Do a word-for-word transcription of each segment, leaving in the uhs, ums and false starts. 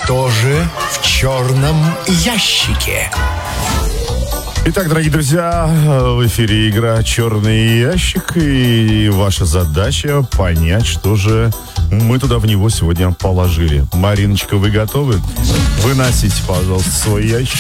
Что же в черном ящике? Итак, дорогие друзья, в эфире игра «Черный ящик», и ваша задача понять, что же мы туда в него сегодня положили. Мариночка, вы готовы? Выносите, пожалуйста, свой ящик.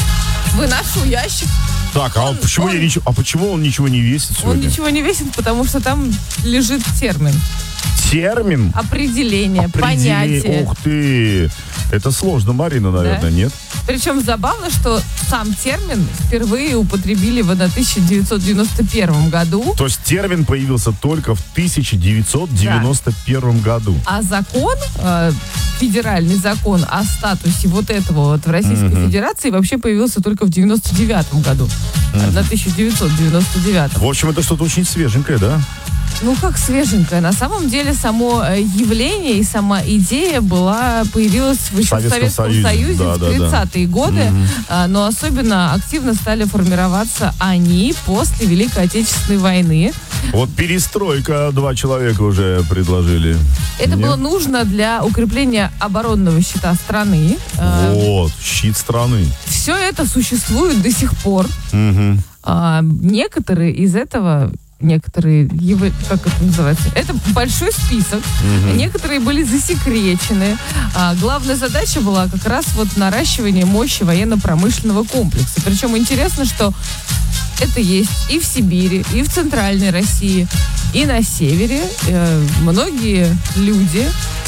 Выношу ящик. Так, а, он, почему он, я ничего, а почему он ничего не весит сегодня? Он ничего не весит, потому что там лежит термин. Термин? Определение, Определение. понятие. Ух ты! Это сложно, Марина, наверное, да? Нет? Причем забавно, что сам термин впервые употребили в тысяча девятьсот девяносто первом году. То есть термин появился только в тысяча девятьсот девяносто первом да. году. А закон, э, федеральный закон о статусе вот этого вот в Российской uh-huh. Федерации вообще появился только в девяносто девятом году. Uh-huh. На тысяча девятьсот девяносто девятом. В общем, это что-то очень свеженькое, да? Ну, как свеженькое. На самом деле, само явление и сама идея была, появилась в, еще в Советском Союзе, Союзе да, в тридцатые да, да. годы, угу. но особенно активно стали формироваться они после Великой Отечественной войны. Вот перестройка два человека уже предложили. Это Нет? было нужно для укрепления оборонного щита страны. Вот, щит страны. Все это существует до сих пор. Угу. А, некоторые из этого... Некоторые, как это называется, это большой список. Угу. Некоторые были засекречены. А главная задача была как раз вот наращивание мощи военно-промышленного комплекса. Причем интересно, что это есть и в Сибири, и в Центральной России, и на Севере. Э, многие люди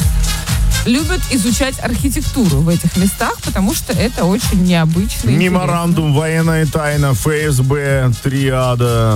любят изучать архитектуру в этих местах, потому что это очень необычно. Меморандум, интересно. Военная тайна, эф эс бэ, триада...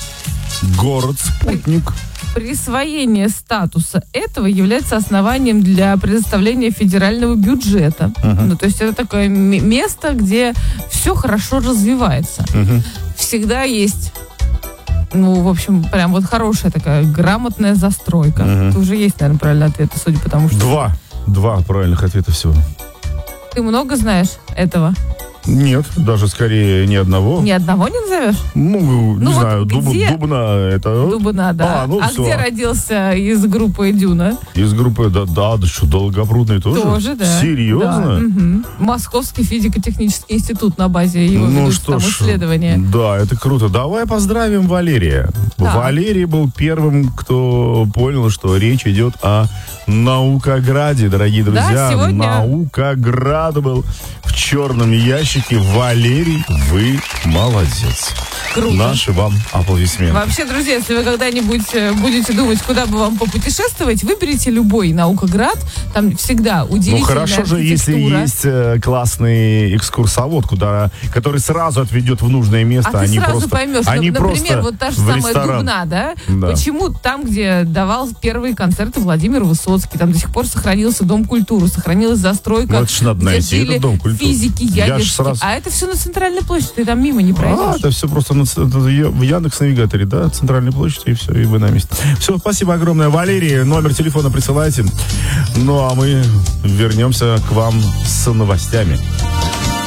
Город-спутник. Присвоение статуса этого является основанием для предоставления федерального бюджета. Uh-huh. Ну, то есть это такое м- место, где все хорошо развивается. Uh-huh. Всегда есть, ну, в общем, прям вот хорошая такая грамотная застройка. Uh-huh. Это уже есть, наверное, правильный ответ, судя по тому, что... Два. Два правильных ответа всего. Ты много знаешь этого? Нет, даже скорее ни одного. Ни одного не назовешь? Ну, не ну знаю, вот Дуб, где... Дубна это... Дубна, да. А, ну, а где родился из группы Дюна? Из группы, да, да, да что, Долгопрудный тоже? Тоже, да. Серьезно? Да. Угу. Московский физико-технический институт на базе его ну, ведут там исследования. Да, это круто. Давай поздравим Валерия. Да. Валерий был первым, кто понял, что речь идет о Наукограде, дорогие друзья. Да, сегодня... Наукоград был в черном ящике. Валерий, вы молодец. Круто. Наши вам аплодисменты. Вообще, друзья, если вы когда-нибудь будете думать, куда бы вам попутешествовать, выберите любой Наукоград. Там всегда удивительная Ну хорошо же, если есть классный экскурсовод, куда, который сразу отведет в нужное место. А они ты сразу просто, поймешь, они например, просто вот та же самая ресторан. Дубна, да? да? Почему там, где давал первые концерты Владимир Высоцкий, там до сих пор сохранился Дом культуры, сохранилась застройка, ну, это ж надо где найти, жили этот Дом культуры. физики, ядерщики. Сразу... А это все на Центральной площади, ты там мимо не пройдешь. А, это все просто на, в Яндекс.Навигаторе, да, Центральной площади, и все, и вы на месте. Все, спасибо огромное, Валерий. Номер телефона присылайте. Ну, а мы вернемся к вам с новостями.